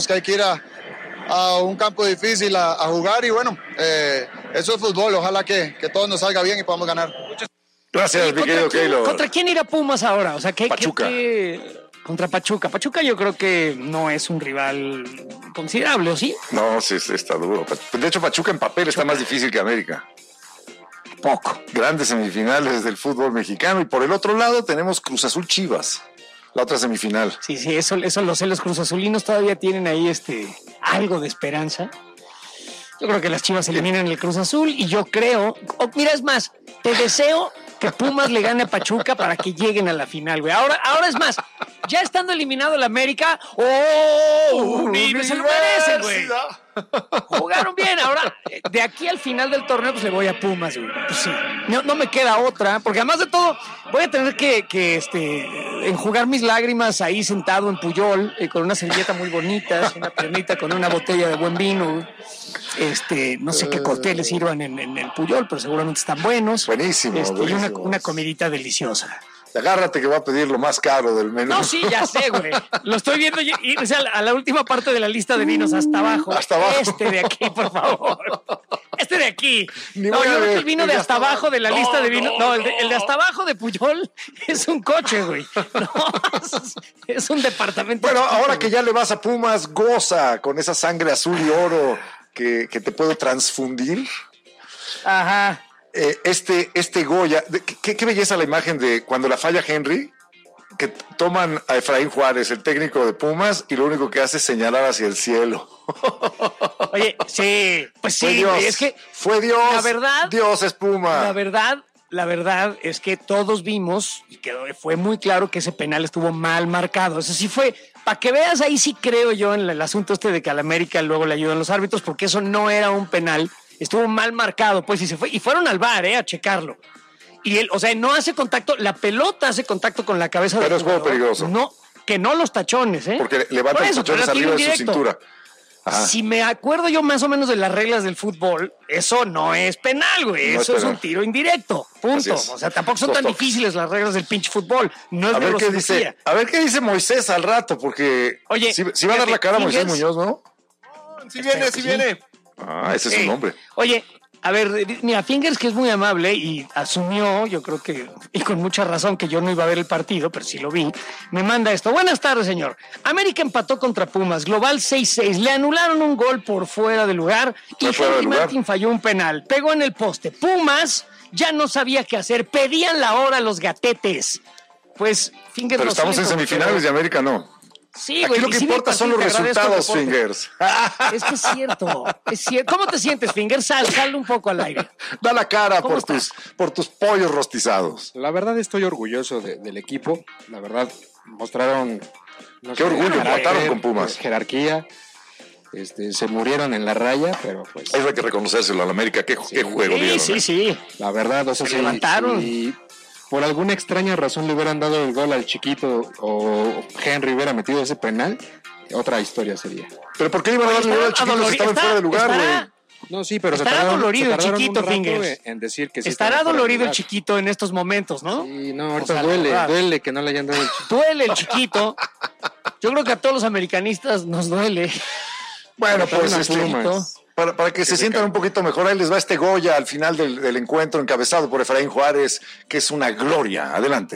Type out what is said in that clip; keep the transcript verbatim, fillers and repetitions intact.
que hay que ir a, a un campo difícil a, a jugar y bueno, eh, eso es fútbol, ojalá que, que todo nos salga bien y podamos ganar. Gracias, mi querido Keylor. ¿Contra quién irá Pumas ahora? O sea, ¿qué, Pachuca. qué, qué... Contra Pachuca. Pachuca yo creo que no es un rival considerable, ¿o sí? No, sí, sí, está duro. De hecho, Pachuca en papel Pachuca. está más difícil que América. Poco. Grandes semifinales del fútbol mexicano. Y por el otro lado tenemos Cruz Azul Chivas, la otra semifinal. Sí, sí, eso, eso lo sé. Los Cruz Azulinos todavía tienen ahí este algo de esperanza. Yo creo que las Chivas eliminan el Cruz Azul y yo creo... Oh, mira, es más, te deseo que Pumas le gane a Pachuca para que lleguen a la final, güey. Ahora, ahora es más, ya estando eliminado el América, ¡oh! Ni se lo merecen, güey. Jugaron bien. Ahora, de aquí al final del torneo, pues le voy a Pumas, güey. Pues sí, no, no me queda otra, porque además de todo, voy a tener que, que este, enjugar mis lágrimas ahí sentado en Puyol, eh, con una servilleta muy bonita, una piernita con una botella de buen vino, güey. Este, no sé qué cócteles sirvan en, en el Puyol, pero seguramente están buenos. Buenísimo. Este, buenísimo. Y una, una comidita deliciosa. Agárrate que va a pedir lo más caro del menú. No, sí, ya sé, güey. Lo estoy viendo irse a la, a la última parte de la lista de vinos, hasta abajo. Hasta abajo. Este de aquí, por favor. Este de aquí. Ni no, voy yo a creo ver, que el vino de hasta abajo de la no, lista de vinos. No, no, el, de, el de hasta abajo de Puyol es un coche, güey. No, es, es un departamento. Bueno, chiquito, ahora que güey. ya le vas a Pumas, goza con esa sangre azul y oro que, que te puede transfundir. Ajá. Eh, este, este Goya, ¿qué, qué belleza la imagen de cuando la falla Henry, que toman a Efraín Juárez, el técnico de Pumas, y lo único que hace es señalar hacia el cielo. Oye, sí, pues sí, fue Dios, güey, es que fue Dios, la verdad, Dios es Puma. La verdad, la verdad es que todos vimos y quedó, fue muy claro que ese penal estuvo mal marcado. Eso sí fue, para que veas, ahí sí creo yo en el asunto este de que al América luego le ayudan los árbitros, porque eso no era un penal, estuvo mal marcado, pues, y se fue, y fueron al V A R, eh, a checarlo. Y él, o sea, no hace contacto, la pelota hace contacto con la cabeza pero del es juego peligroso. No, que no los tachones, ¿eh? Porque levanta Por los eso, tachones pero arriba de su indirecto. cintura. Ajá. Si me acuerdo yo más o menos de las reglas del fútbol, eso no es penal, güey. No eso es es, penal. un tiro indirecto. Punto. O sea, tampoco son Dos tan toques. difíciles las reglas del pinche fútbol. No es A ver qué velocidad. dice, a ver qué dice Moisés al rato, porque Oye, si, si va a dar la cara a Moisés Fingers. Muñoz, ¿no? Si viene, si viene. Ah, ese es Ey, su nombre. Oye, a ver, mira, Fingers, que es muy amable y asumió, yo creo que, y con mucha razón, que yo no iba a ver el partido, pero sí lo vi, me manda esto. Buenas tardes, señor. América empató contra Pumas, global seis seis. Le anularon un gol por fuera de lugar y Fue fuera de Henry lugar. Martin falló un penal. Pegó en el poste. Pumas ya no sabía qué hacer. Pedían la hora a los gatetes. Pues, Fingers, Pero lo estamos en siento, semifinales pero- y América no. Sí, Aquí güey, lo y que sí me importa son los partí, te agradezco resultados, tu aporte. Fingers. Es que es cierto, es cierto. ¿Cómo te sientes, Fingers? Sal, sal un poco al aire. Da la cara ¿Cómo por estás? tus, por tus pollos rostizados. La verdad estoy orgulloso de- del equipo. La verdad mostraron... no Qué orgullo, carácter, empataron con Pumas. Jerarquía. Este, se murieron en la raya, pero pues... Eso hay que reconocérselo al América. Qué, qué juego Sí, dieron. sí, ¿eh? sí. La verdad, o sea, Se si, levantaron. si por alguna extraña razón le hubieran dado el gol al chiquito o Henry hubiera metido ese penal, otra historia sería. Pero ¿por qué le iban a dar lugar al chiquito si estaba en fuera de lugar, estará, güey? No, sí, pero se Estará tardaron, dolorido se el tardaron chiquito, un rato Fingers. en decir que sí estará estaba fuera de dolorido el lugar. chiquito en estos momentos, ¿no? Sí, no, ahorita O sea, la duele, verdad. duele que no le hayan dado el chiquito. Duele el chiquito. Yo creo que a todos los americanistas nos duele. Bueno, pues Una este, pluma. para, para que se sientan un poquito mejor, ahí les va este Goya al final del, del encuentro, encabezado por Efraín Juárez, que es una gloria. Adelante.